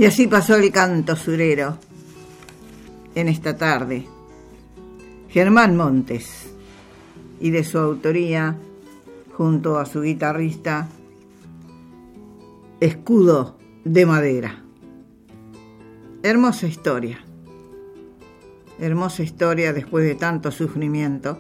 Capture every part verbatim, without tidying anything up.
Y así pasó el canto surero en esta tarde. Germán Montes, y de su autoría, junto a su guitarrista, Escudo de Madera. Hermosa historia, hermosa historia después de tanto sufrimiento,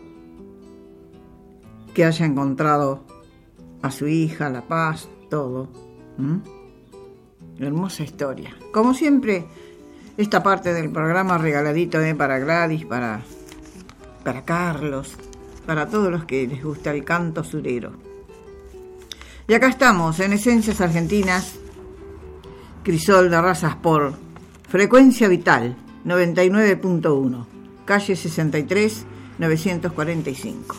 que haya encontrado a su hija, la paz, todo. ¿Mm? Hermosa historia. Como siempre, esta parte del programa regaladito ¿eh? para Gladys, para, para Carlos, para todos los que les gusta el canto surero. Y acá estamos, en Esencias Argentinas, Crisol de Razas por Frecuencia Vital, noventa y nueve punto uno, calle sesenta y tres, novecientos cuarenta y cinco.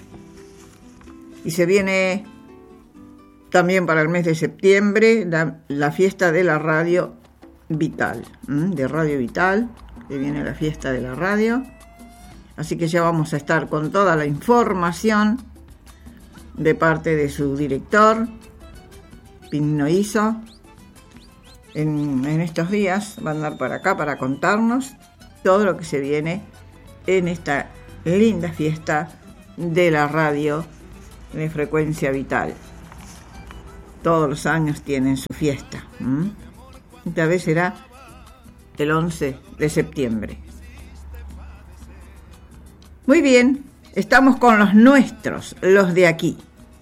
Y se viene también para el mes de septiembre la, la fiesta de la radio Vital, ¿m? de Radio Vital, que viene la fiesta de la radio. Así que ya vamos a estar con toda la información de parte de su director, Pino Iso. En, en estos días va a andar para acá para contarnos todo lo que se viene en esta linda fiesta de la radio de Frecuencia Vital. Todos los años tienen su fiesta. ¿Mm? Esta vez será el once de septiembre. Muy bien, estamos con los nuestros, los de aquí.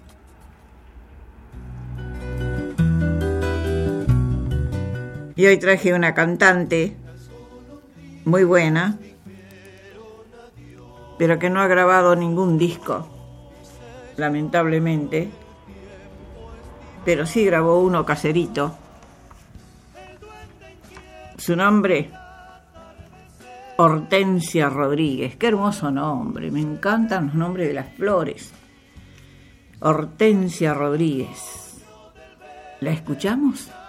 Y hoy traje una cantante muy buena, pero que no ha grabado ningún disco, lamentablemente, pero sí grabó uno caserito. Su nombre, Hortensia Rodríguez. Qué hermoso nombre, me encantan los nombres de las flores. Hortensia Rodríguez. ¿La escuchamos?